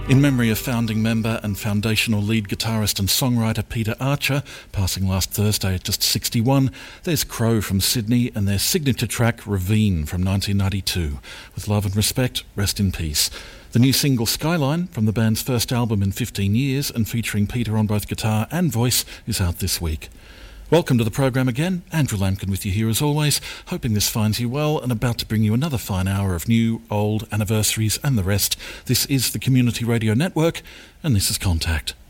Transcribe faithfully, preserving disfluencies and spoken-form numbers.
In memory of founding member and foundational lead guitarist and songwriter Peter Archer, passing last Thursday at just sixty-one, there's Crow from Sydney and their signature track Ravine from nineteen ninety-two. With love and respect, rest in peace. The new single Skyline, from the band's first album in fifteen years and featuring Peter on both guitar and voice, is out this week. Welcome to the programme again. Andrew Lampkin with you here as always, hoping this finds you well and about to bring you another fine hour of new, old, anniversaries and the rest. This is the Community Radio Network and this is Contact.